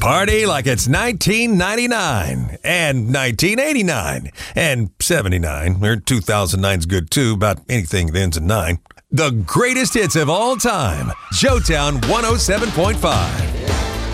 Party like it's 1999 and 1989 and 79, or 2009's good too, about anything that ends in 9. The greatest hits of all time. Showtown 107.5.